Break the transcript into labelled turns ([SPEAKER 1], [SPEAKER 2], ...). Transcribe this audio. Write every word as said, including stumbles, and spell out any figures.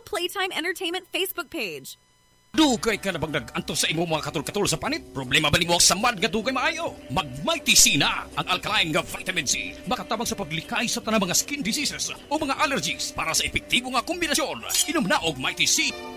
[SPEAKER 1] Playtime Entertainment Facebook page.
[SPEAKER 2] Dugay ka na bang nag-anto sa imo mga katul-katul sa panit? Problema ba nimo sa mad nga dugay maayo? Mag-Mighty C na ang alkaline nga vitamin C. Makatabang sa paglikay sa tanang mga skin diseases o mga allergies para sa epektibo nga kombinasyon. Inom na og Mighty C.